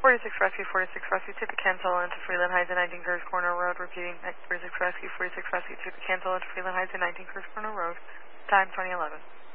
46 Rescue, Tippy cancel into Freeland Heights and 19 Curves Corner Road, repeating 46 Rescue, Tippy cancel into Freeland Heights and 19 Curves Corner Road, time 2011.